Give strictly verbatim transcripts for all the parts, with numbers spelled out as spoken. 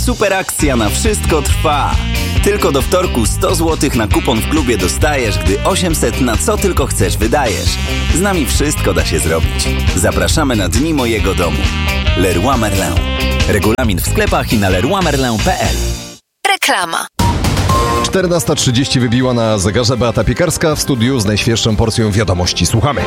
Super akcja na wszystko trwa. Tylko do wtorku sto złotych na kupon w klubie dostajesz, gdy osiemset na co tylko chcesz wydajesz. Z nami wszystko da się zrobić. Zapraszamy na Dni Mojego Domu. Leroy Merlin. Regulamin w sklepach i na leroy merlin kropka p l. Reklama. czternasta trzydzieści wybiła na zegarze. Beata Piekarska w studiu z najświeższą porcją wiadomości. Słuchamy.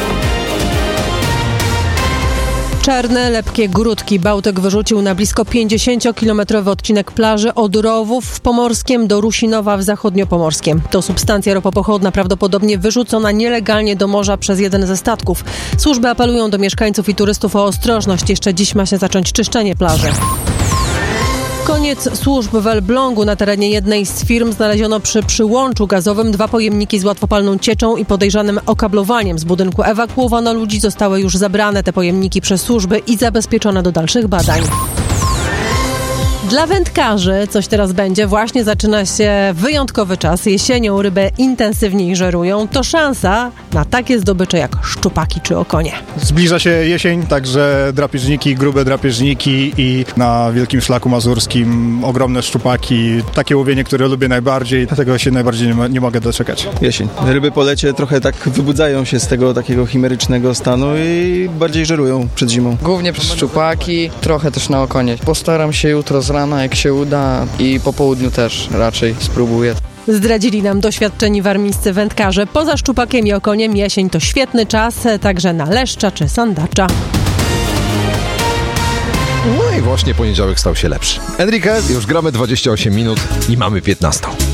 Czarne, lepkie grudki Bałtyk wyrzucił na blisko pięćdziesięciokilometrowy odcinek plaży od Rowów w Pomorskiem do Rusinowa w Zachodniopomorskiem. To substancja ropopochodna prawdopodobnie wyrzucona nielegalnie do morza przez jeden ze statków. Służby apelują do mieszkańców i turystów o ostrożność. Jeszcze dziś ma się zacząć czyszczenie plaży. Koniec służb w Elblągu. Na terenie jednej z firm znaleziono przy przyłączu gazowym dwa pojemniki z łatwopalną cieczą i podejrzanym okablowaniem. Z budynku ewakuowano ludzi, zostały już zabrane te pojemniki przez służby i zabezpieczone do dalszych badań. Dla wędkarzy coś teraz będzie. Właśnie zaczyna się wyjątkowy czas. Jesienią ryby intensywniej żerują. To szansa na takie zdobycze jak szczupaki czy okonie. Zbliża się jesień, także drapieżniki, grube drapieżniki i na Wielkim Szlaku Mazurskim ogromne szczupaki. Takie łowienie, które lubię najbardziej, dlatego się najbardziej nie, ma, nie mogę doczekać. Jesień. Ryby po lecie trochę tak wybudzają się z tego takiego chimerycznego stanu i bardziej żerują przed zimą. Głównie przez szczupaki, trochę też na okonie. Postaram się jutro z rana, jak się uda, i po południu też raczej spróbuję. Zdradzili nam doświadczeni warmińscy wędkarze. Poza szczupakiem i okoniem jesień to świetny czas, także na leszcza czy sandacza. No i właśnie poniedziałek stał się lepszy. Enrique, już gramy dwadzieścia osiem minut i mamy piętnastą.